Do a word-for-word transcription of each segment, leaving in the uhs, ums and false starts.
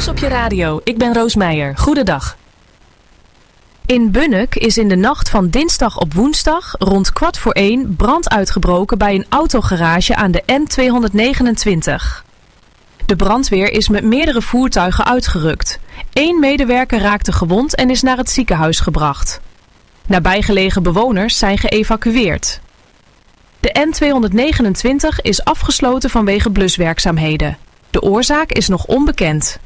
Nieuws op je radio. Ik ben Roos Meijer. Goedendag. In Bunnik is in de nacht van dinsdag op woensdag rond kwart voor één brand uitgebroken bij een autogarage aan de N tweehonderdnegenentwintig. De brandweer is met meerdere voertuigen uitgerukt. Eén medewerker raakte gewond en is naar het ziekenhuis gebracht. Nabijgelegen bewoners zijn geëvacueerd. De N tweehonderdnegenentwintig is afgesloten vanwege bluswerkzaamheden. De oorzaak is nog onbekend.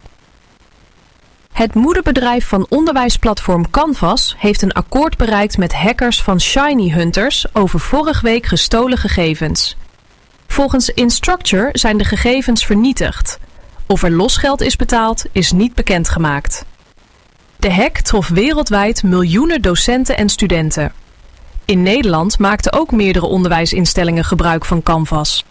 Het moederbedrijf van onderwijsplatform Canvas heeft een akkoord bereikt met hackers van Shiny Hunters over vorige week gestolen gegevens. Volgens Instructure zijn de gegevens vernietigd. Of er losgeld is betaald, is niet bekendgemaakt. De hack trof wereldwijd miljoenen docenten en studenten. In Nederland maakten ook meerdere onderwijsinstellingen gebruik van Canvas.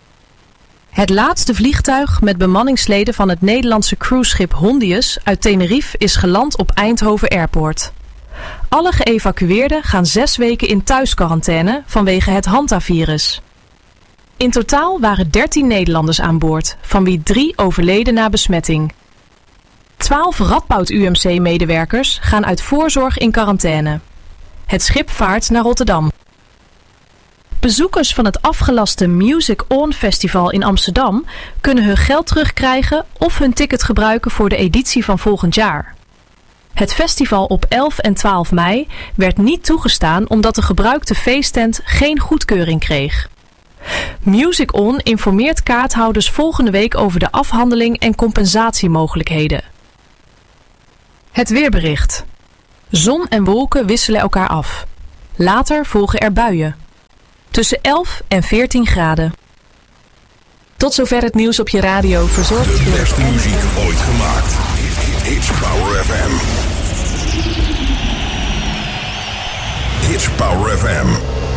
Het laatste vliegtuig met bemanningsleden van het Nederlandse cruiseschip Hondius uit Tenerife is geland op Eindhoven Airport. Alle geëvacueerden gaan zes weken in thuisquarantaine vanwege het hantavirus. In totaal waren dertien Nederlanders aan boord, van wie drie overleden na besmetting. twaalf Radboud U M C-medewerkers gaan uit voorzorg in quarantaine. Het schip vaart naar Rotterdam. Bezoekers van het afgelaste Music On Festival in Amsterdam kunnen hun geld terugkrijgen of hun ticket gebruiken voor de editie van volgend jaar. Het festival op elf en twaalf mei werd niet toegestaan omdat de gebruikte feesttent geen goedkeuring kreeg. Music On informeert kaarthouders volgende week over de afhandeling en compensatiemogelijkheden. Het weerbericht. Zon en wolken wisselen elkaar af. Later volgen er buien. Tussen elf en veertien graden. Tot zover het nieuws op je radio, verzorgd door... De beste muziek ooit gemaakt. Hits Power F M. Hits Power F M.